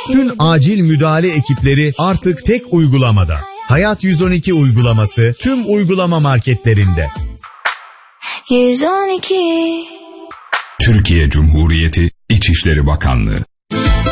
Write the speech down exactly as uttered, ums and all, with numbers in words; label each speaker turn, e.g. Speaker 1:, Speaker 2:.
Speaker 1: Tüm acil müdahale ekipleri artık tek uygulamada. Hayat yüz on iki uygulaması tüm uygulama marketlerinde.
Speaker 2: yüz on iki
Speaker 3: Türkiye Cumhuriyeti İçişleri Bakanlığı.